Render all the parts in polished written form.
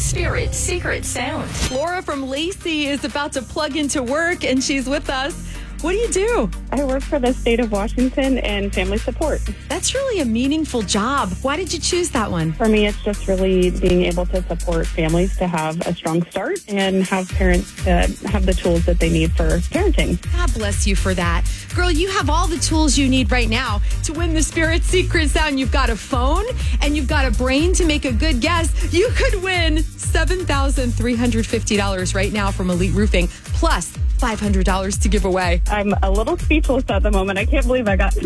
Spirit Secret Sound. Laura from Lacey is about to plug into work, and she's with us. What do you do? I work for the state of Washington in family support. That's really a meaningful job. Why did you choose that one? For me, it's just really being able to support families to have a strong start and have parents have the tools that they need for parenting. God bless you for that. Girl, you have all the tools you need right now to win the Spirit Secret Sound. You've got a phone and you've got a brain to make a good guess. You could win $7,350 right now from Elite Roofing, plus $500 to give away. I'm a little speechless at the moment. I can't believe I got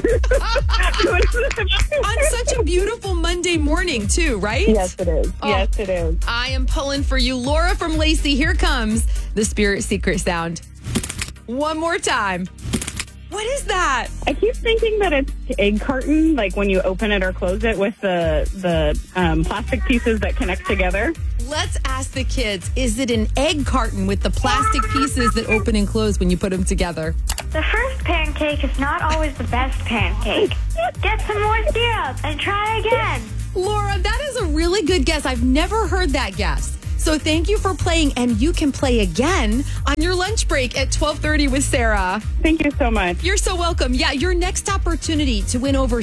on such a beautiful Monday morning, too, right? Yes, it is. Oh, yes, it is. I am pulling for you. Laura from Lacey, here comes the Spirit Secret Sound. One more time. What is that? I keep thinking that it's egg carton, like when you open it or close it with the plastic pieces that connect together. Let's ask the kids, is it an egg carton with the plastic pieces that open and close when you put them together? The first pancake is not always the best pancake. Get some more syrup and try again. Laura, that is a really good guess. I've never heard that guess. So thank you for playing, and you can play again on your lunch break at 12:30 with Sarah. Thank you so much. You're so welcome. Yeah, your next opportunity to win over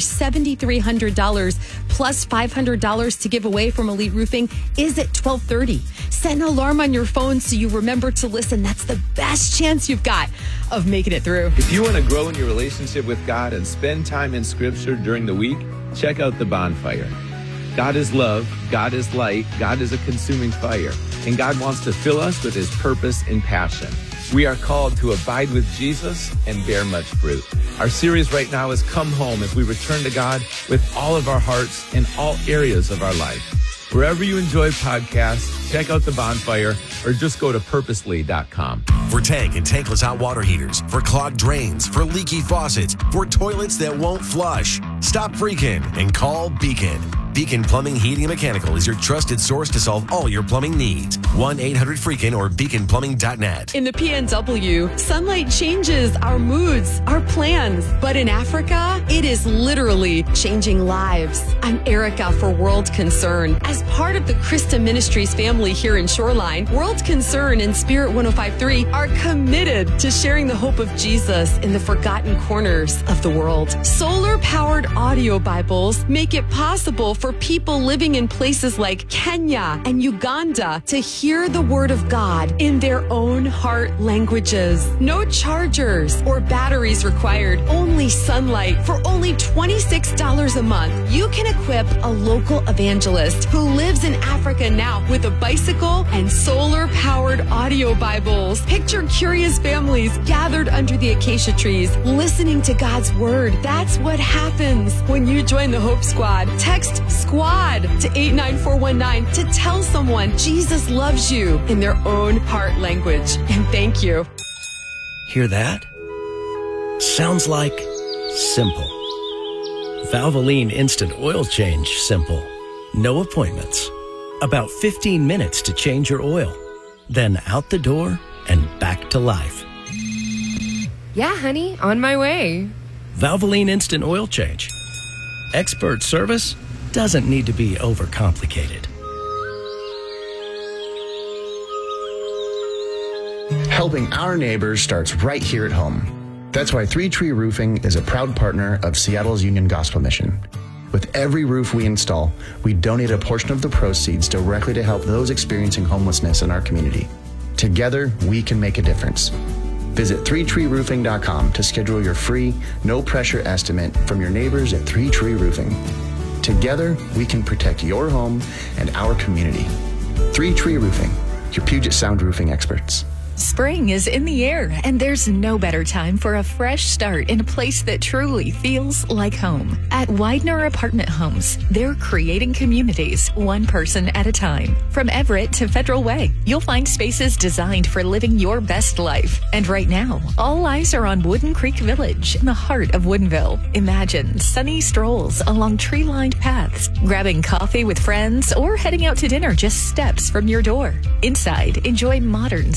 $7,300 plus $500 to give away from Elite Roofing is at 12:30. Set an alarm on your phone so you remember to listen. That's the best chance you've got of making it through. If you want to grow in your relationship with God and spend time in Scripture during the week, check out The Bonfire. God is love, God is light, God is a consuming fire, and God wants to fill us with his purpose and passion. We are called to abide with Jesus and bear much fruit. Our series right now is Come Home, as we return to God with all of our hearts in all areas of our life. Wherever you enjoy podcasts, check out The Bonfire or just go to purposely.com. For tank and tankless hot water heaters, for clogged drains, for leaky faucets, for toilets that won't flush, stop freaking and call Beacon. Beacon Plumbing, Heating, and Mechanical is your trusted source to solve all your plumbing needs. 1-800-FREAKIN or beaconplumbing.net. In the PNW, sunlight changes our moods, our plans. But in Africa, it is literally changing lives. I'm Erica for World Concern. As part of the Christa Ministries family here in Shoreline, World Concern and Spirit 105.3 are committed to sharing the hope of Jesus in the forgotten corners of the world. Solar-powered audio Bibles make it possible for people living in places like Kenya and Uganda to hear the Word of God in their own heart languages. No chargers or batteries required, only sunlight. For only $26 a month, you can equip a local evangelist who lives in Africa now with a bicycle and solar-powered audio Bibles. Picture curious families gathered under the acacia trees, listening to God's Word. That's what happens when you join the Hope Squad. Text SQUAD to 89419 to tell someone Jesus loves you in their own heart language. And thank you. Hear that? Sounds like simple. Valvoline Instant Oil Change simple. No appointments. About 15 minutes to change your oil. Then out the door and back to life. Yeah, honey, on my way. Valvoline Instant Oil Change. Expert service doesn't need to be overcomplicated. Helping our neighbors starts right here at home. That's why Three Tree Roofing is a proud partner of Seattle's Union Gospel Mission. With every roof we install, we donate a portion of the proceeds directly to help those experiencing homelessness in our community. Together, we can make a difference. Visit 3treeroofing.com to schedule your free, no-pressure estimate from your neighbors at Three Tree Roofing. Together, we can protect your home and our community. 3 Tree Roofing, your Puget Sound roofing experts. Spring is in the air, and there's no better time for a fresh start in a place that truly feels like home. At Widener Apartment Homes, they're creating communities, one person at a time. From Everett to Federal Way, you'll find spaces designed for living your best life. And right now, all eyes are on Wooden Creek Village in the heart of Woodinville. Imagine sunny strolls along tree-lined paths, grabbing coffee with friends, or heading out to dinner just steps from your door. Inside, enjoy modern, spacious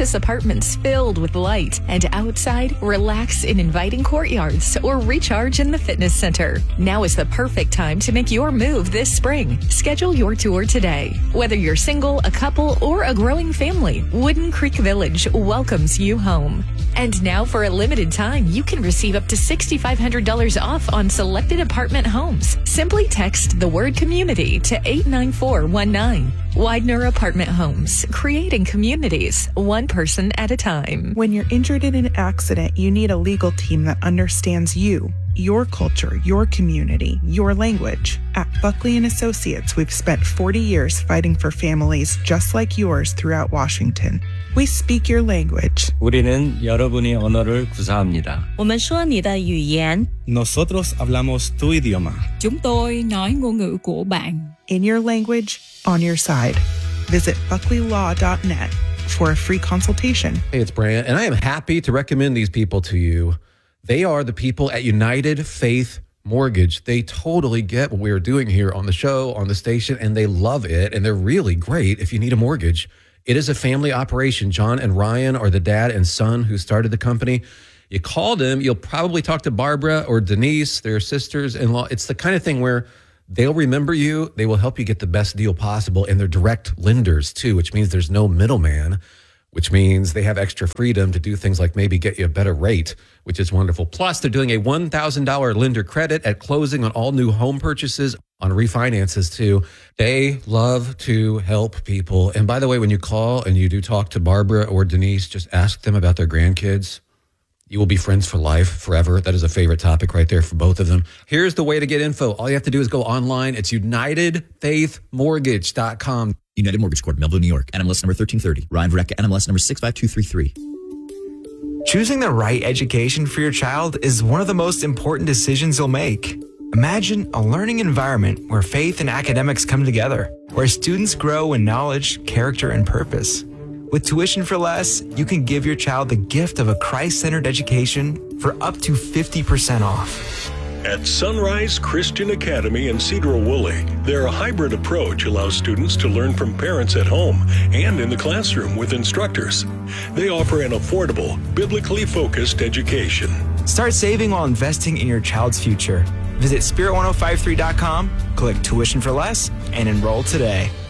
campus apartments filled with light, and outside, relax in inviting courtyards or recharge in the fitness center. Now is the perfect time to make your move this spring. Schedule your tour today. Whether you're single, a couple, or a growing family, Wooden Creek Village welcomes you home. And now for a limited time, you can receive up to $6,500 off on selected apartment homes. Simply text the word community to 89419. Widener Apartment Homes, creating communities, one person at a time. When you're injured in an accident, you need a legal team that understands you, your culture, your community, your language. At Buckley & Associates, we've spent 40 years fighting for families just like yours throughout Washington. We speak your language. 우리는 여러분의 언어를 구사합니다. 我们说你的语言. Nosotros hablamos tu idioma. Chúng tôi nói ngôn ngữ của bạn. In your language, on your side. Visit buckleylaw.net for a free consultation. Hey, it's Brian, and I am happy to recommend these people to you. They are the people at United Faith Mortgage. They totally get what we're doing here on the show, on the station, and they love it, and they're really great if you need a mortgage. It is a family operation. John and Ryan are the dad and son who started the company. You call them, you'll probably talk to Barbara or Denise, their sisters-in-law. It's the kind of thing where they'll remember you. They will help you get the best deal possible. And they're direct lenders, too, which means there's no middleman, which means they have extra freedom to do things like maybe get you a better rate, which is wonderful. Plus, they're doing a $1,000 lender credit at closing on all new home purchases, on refinances, too. They love to help people. And by the way, when you call and you do talk to Barbara or Denise, just ask them about their grandkids. You will be friends for life, forever. That is a favorite topic right there for both of them. Here's the way to get info. All you have to do is go online. It's UnitedFaithMortgage.com. United Mortgage Corp, Melville, New York. NMLS number 1330. Ryan Vareka, NMLS number 65233. Choosing the right education for your child is one of the most important decisions you'll make. Imagine a learning environment where faith and academics come together, where students grow in knowledge, character, and purpose. With Tuition for Less, you can give your child the gift of a Christ-centered education for up to 50% off. At Sunrise Christian Academy in Cedar-Woolley, their hybrid approach allows students to learn from parents at home and in the classroom with instructors. They offer an affordable, biblically focused education. Start saving while investing in your child's future. Visit Spirit1053.com, click Tuition for Less, and enroll today.